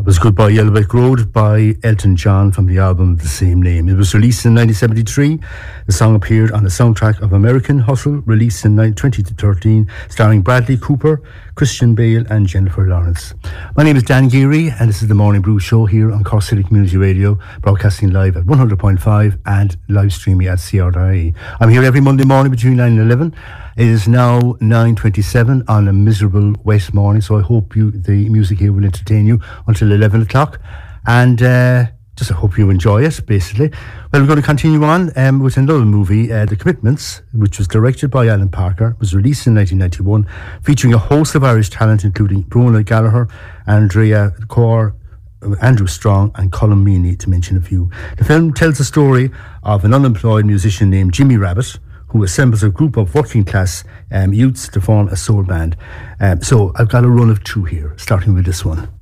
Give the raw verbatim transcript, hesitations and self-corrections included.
was Goodbye Yellowbrick Road by Elton John from the album of the same name. It was released in nineteen seventy-three. The song appeared on the soundtrack of American Hustle, released in twenty thirteen, starring Bradley Cooper, Christian Bale and Jennifer Lawrence. My name is Dan Geary and this is the Morning Brew Show here on Cork City Community Radio, broadcasting live at one hundred point five and live streaming at C R I E. I'm here every Monday morning between nine and eleven. It is now nine twenty-seven on a miserable west morning, so I hope you the music here will entertain you until eleven o'clock. And uh, just I hope you enjoy it, basically. Well, we're going to continue on um, with another movie, uh, The Commitments, which was directed by Alan Parker, was released in nineteen ninety-one, featuring a host of Irish talent, including Brona Gallagher, Andrea Corr, Andrew Strong and Colin Meaney, to mention a few. The film tells the story of an unemployed musician named Jimmy Rabbit, who assembles a group of working class um, youths to form a soul band. Um, so I've got a run of two here, starting with this one.